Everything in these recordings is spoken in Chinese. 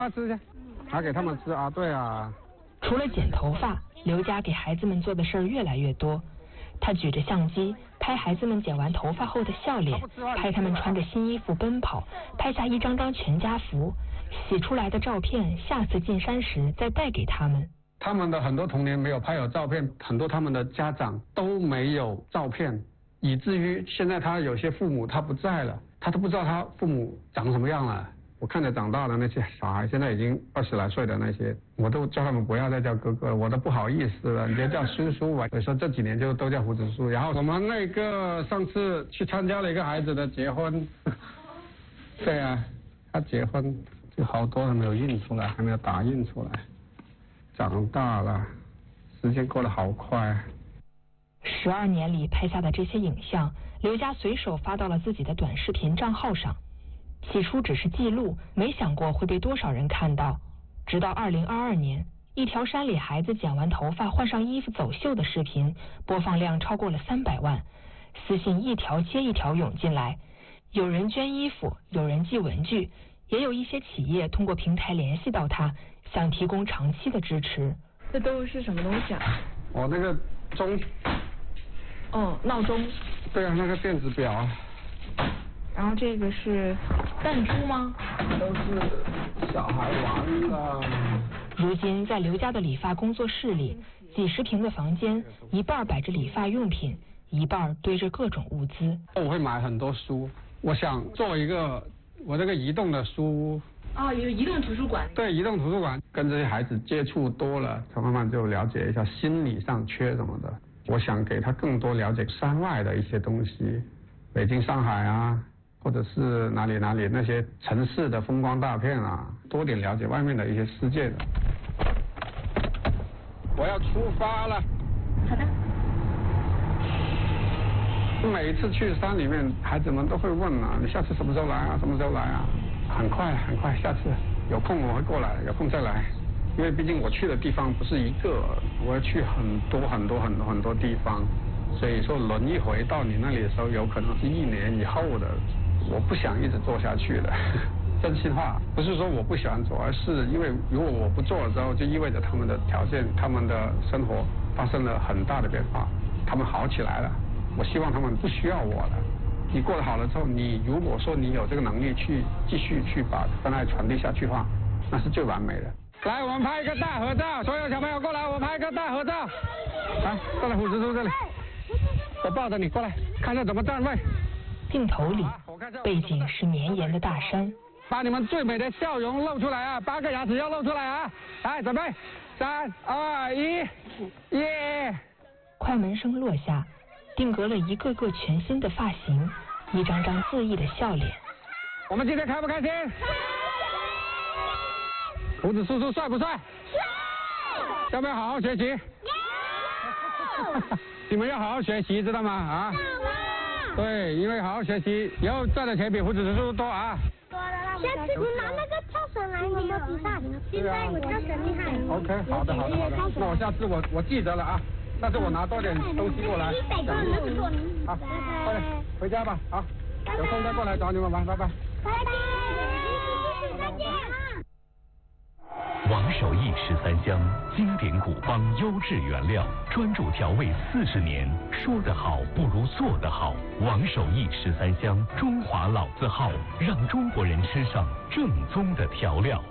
吃去，拿给他们吃啊，对啊。 除了剪头发，刘家给孩子们做的事儿越来越多。他举着相机拍孩子们剪完头发后的笑脸，拍他们穿着新衣服奔跑，拍下一张张全家福，洗出来的照片，下次进山时再带给他们。 他们的很多童年没有拍有照片，很多他们的家长都没有照片，以至于现在他有些父母他不在了，他都不知道他父母长什么样了。我看着长大的那些小孩，现在已经20来岁的那些，我都叫他们不要再叫哥哥了，我都不好意思了，你就叫叔叔吧。所以说这几年就都叫胡子叔。然后我们那个上次去参加了一个孩子的结婚，对啊，他结婚就好多还没有印出来，还没有打印出来。长大了，时间过得好快。 12年里拍下的这些影像，刘家随手发到了自己的短视频账号上。起初只是记录，没想过会被多少人看到。直到2022年，一条山里孩子剪完头发换上衣服走秀的视频播放量超过了300万，私信一条接一条涌进来，有人捐衣服，有人寄文具，也有一些企业通过平台联系到他，想提供长期的支持。 这都是什么东西啊？ 我那个钟。 哦，闹钟。 对啊，那个电子表啊。 然后这个是弹珠吗？ 都是小孩玩的。 如今在刘家的理发工作室里，几十平的房间，一半摆着理发用品，一半堆着各种物资。 我会买很多书，我想做一个我这个移动的书屋。 哦，有移动图书馆。 对，移动图书馆，跟这些孩子接触多了，他慢慢就了解一下心理上缺什么的。我想给他更多了解山外的一些东西，北京、上海啊。或者是哪里那些城市的风光大片啊，多点了解外面的一些世界的。我要出发了。 好的。 每一次去山里面，孩子们都会问啊，你下次什么时候来啊？什么时候来啊？很快，下次有空我会过来，有空再来。因为毕竟我去的地方不是一个，我要去很多地方，所以说轮一回到你那里的时候，有可能是1年以后的。我不想一直做下去的，真心话，不是说我不喜欢做，而是因为如果我不做了之后，就意味着他们的条件、他们的生活发生了很大的变化，他们好起来了。我希望他们不需要我了。你过得好了之后，你如果说你有这个能力去继续去把真爱传递下去的话，那是最完美的。来，我们拍一个大合照，所有小朋友过来，我们拍一个大合照。来，过来，胡子叔这里，我抱着你过来，看看怎么站位。 镜头里，背景是绵延的大山。 把你们最美的笑容露出来啊！8个牙齿要露出来啊！来，准备，3、2、1，耶！ 快门声落下，定格了一个个全新的发型，一张张恣意的笑脸。 我们今天开不开心？胡子叔叔帅不帅？帅！要不要好好学习？你们要好好学习，知道吗？啊？对，因为好好学习，以后赚的钱比胡子叔叔多啊。 下次你拿那个跳绳来，你有比赛，现在我跳绳厉害。 OK， 好的。那我下次我记得了啊，下次我拿多点东西过来。好，快点回家吧，好，有空再过来找你们玩，拜拜。 拜拜，再见。 王守义13香，经典古方优质原料，专注调味40年。说得好不如做得好。王守义13香，中华老字号，让中国人吃上正宗的调料。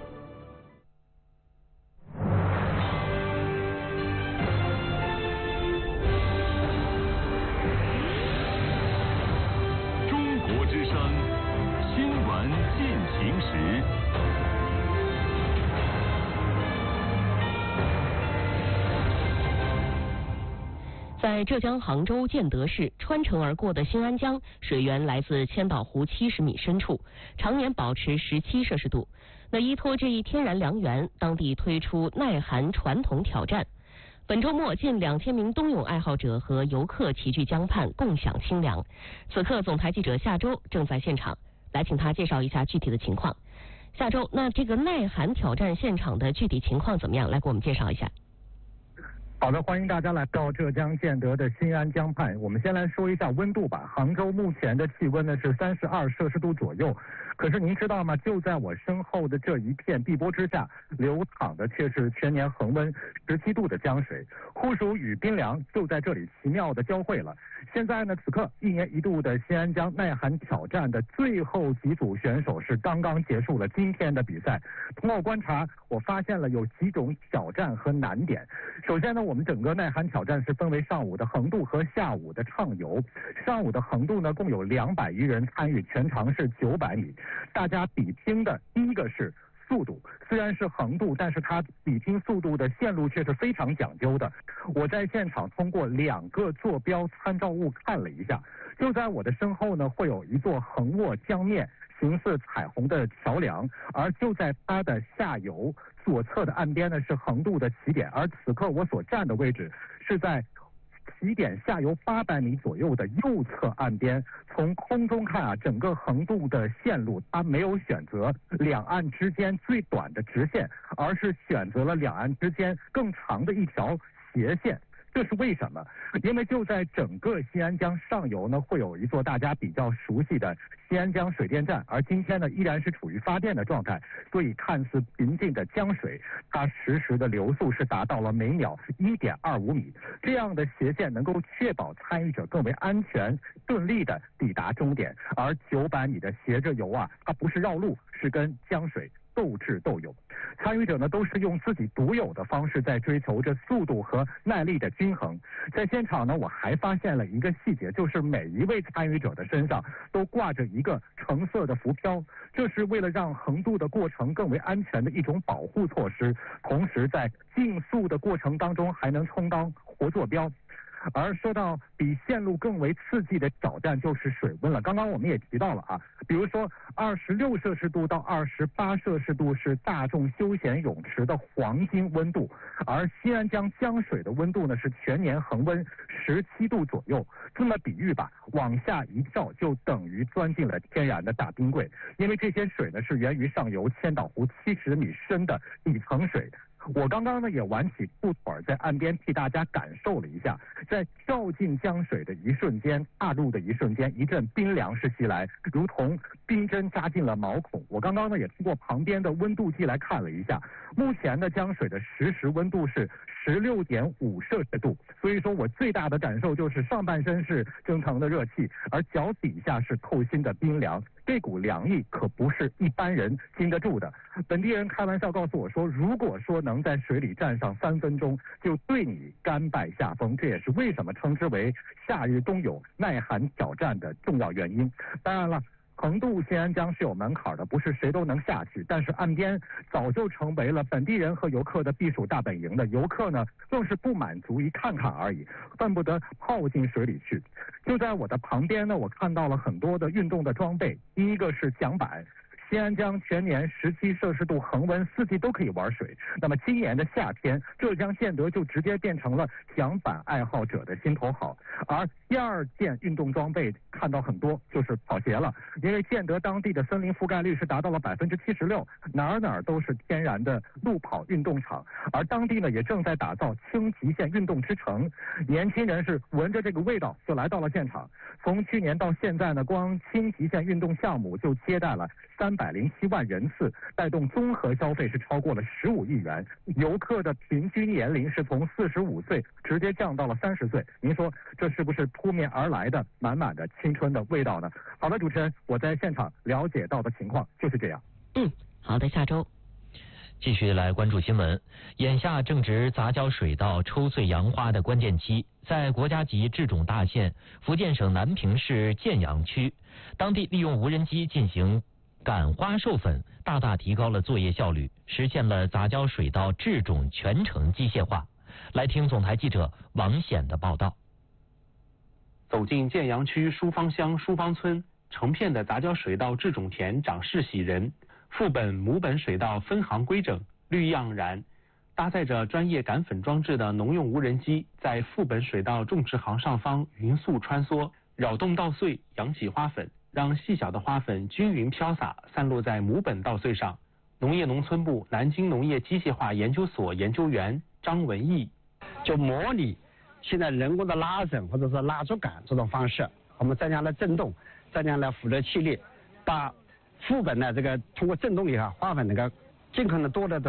中国之声，新闻进行时。 在浙江杭州建德市穿城而过的新安江，水源来自千岛湖70米深处，常年保持17摄氏度。那依托这一天然良源，当地推出耐寒传统挑战。本周末，近2000名冬泳爱好者和游客齐聚江畔，共享清凉。此刻，总台记者夏周正在现场，来请他介绍一下具体的情况。夏周，那这个耐寒挑战现场的具体情况怎么样？来给我们介绍一下。 好的，欢迎大家来到浙江建德的新安江畔。我们先来说一下温度吧。杭州目前的气温呢是32摄氏度左右， 可是您知道吗？就在我身后的这一片碧波之下，流淌的却是全年恒温17度的江水，酷暑与冰凉就在这里奇妙的交汇了。现在呢，此刻1年1度的新安江耐寒挑战的最后几组选手是刚刚结束了今天的比赛。通过观察，我发现了有几种挑战和难点。首先呢，我们整个耐寒挑战是分为上午的横渡和下午的畅游。上午的横渡呢，共有200余人参与，全长是900米。大家比拼的第一个是速度，虽然是横渡，但是它比拼速度的线路却是非常讲究的。我在现场通过2个坐标参照物看了一下，就在我的身后呢，会有一座横卧江面、形似彩虹的桥梁，而就在它的下游左侧的岸边呢是横渡的起点，而此刻我所站的位置是在起点下游800米左右的右侧岸边。从空中看啊，整个横渡的线路它没有选择两岸之间最短的直线，而是选择了两岸之间更长的一条斜线。这是为什么？因为就在整个新安江上游呢，会有一座大家比较熟悉的新安江水电站，而今天呢依然是处于发电的状态，所以看似平静的江水，它实时的流速是达到了每秒1.25米。这样的斜线能够确保参与者更为安全顺利的抵达终点，而900米的斜着游啊，它不是绕路，是跟江水斗智斗勇。参与者呢都是用自己独有的方式在追求着速度和耐力的均衡。在现场呢，我还发现了一个细节，就是每一位参与者的身上都挂着一个橙色的浮漂，这是为了让横渡的过程更为安全的一种保护措施，同时在竞速的过程当中还能充当活坐标。而说到比线路更为刺激的挑战就是水温了。刚刚我们也提到了啊，比如说26摄氏度到28摄氏度是大众休闲泳池的黄金温度，而新安江江水的温度呢是全年恒温17度左右。这么比喻吧，往下一跳就等于钻进了天然的大冰柜，因为这些水呢是源于上游千岛湖70米深的底层水。我刚刚呢也挽起裤腿在岸边替大家感受了一下，在跳进江水的一瞬间，踏入的一瞬间，一阵冰凉是袭来，如同冰针扎进了毛孔。我刚刚呢也通过旁边的温度计来看了一下，目前的江水的实时温度是16.5摄氏度，所以说我最大的感受就是上半身是蒸腾的热气，而脚底下是透心的冰凉。这股凉意可不是一般人经得住的。本地人开玩笑告诉我说，如果说能在水里站上3分钟，就对你甘拜下风。这也是为什么称之为夏日冬泳耐寒挑战的重要原因。当然了，横渡新安江是有门槛的，不是谁都能下去，但是岸边早就成为了本地人和游客的避暑大本营的。游客呢更是不满足于看看而已，恨不得泡进水里去。就在我的旁边呢，我看到了很多的运动的装备。第一个是桨板，新安江全年17摄氏度恒温，4季都可以玩水。那么今年的夏天，浙江建德就直接变成了桨板爱好者的心头好。而第二件运动装备看到很多就是跑鞋了，因为建德当地的森林覆盖率是达到了76%，哪儿都是天然的路跑运动场。而当地呢也正在打造轻极限运动之城，年轻人是闻着这个味道就来到了现场。从去年到现在呢，光轻极限运动项目就接待了307万人次，带动综合消费是超过了15亿元。游客的平均年龄是从45岁直接降到了30岁。您说这是不是扑面而来的满满的青春的味道呢？好的，主持人，我在现场了解到的情况就是这样。 好的，下周继续来关注新闻。眼下正值杂交水稻抽穗扬花的关键期，在国家级制种大县福建省南平市建阳区，当地利用无人机进行赶花授粉，大大提高了作业效率，实现了杂交水稻制种全程机械化。来听总台记者王显的报道。 走进建阳区书坊乡书坊村，成片的杂交水稻制种田长势喜人，父本母本水稻分行规整，绿意盎然。搭载着专业赶粉装置的农用无人机，在父本水稻种植行上方匀速穿梭，扰动稻穗，扬起花粉，让细小的花粉均匀飘洒，散落在母本稻穗上。农业农村部南京农业机械化研究所研究员张文义， 就模拟现在人工的拉绳或者是拉竹杆这种方式，我们增加了震动，增加了辅助气力，把副本呢，这个通过震动以后，花粉那个尽可能多的